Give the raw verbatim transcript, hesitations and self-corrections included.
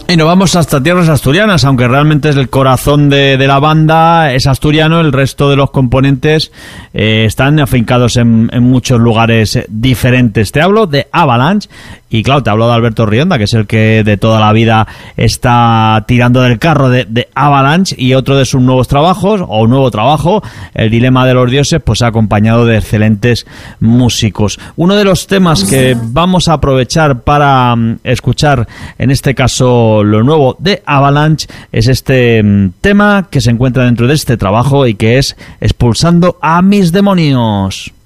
Y nos vamos hasta tierras asturianas, aunque realmente es el corazón de, de la banda, es asturiano, el resto de los componentes eh, están afincados en, en muchos lugares diferentes. Te hablo de Avalanche y claro, te hablo de Alberto Rionda, que es el que de toda la vida está tirando del carro de, de Avalanche, y otro de sus nuevos trabajos, o un nuevo trabajo, El Dilema de los Dioses, pues acompañado de excelentes músicos. Uno de los temas que vamos a aprovechar para um, escuchar, en este caso lo nuevo de Avalanche, es este um, tema que se encuentra dentro de este trabajo y que es Expulsando a mis demonios.